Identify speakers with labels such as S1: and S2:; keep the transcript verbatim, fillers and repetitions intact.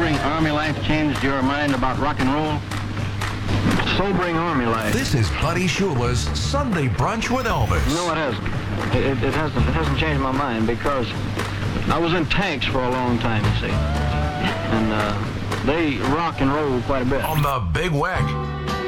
S1: sobering Army life changed your mind about rock and roll?
S2: Sobering Army life.
S3: This is Buddy Shula's Sunday Brunch with Elvis.
S2: No, it hasn't. It, it, it hasn't. It hasn't changed my mind because I was in tanks for a long time, you see, and uh, they rock and roll quite a bit.
S3: On the Big Wack.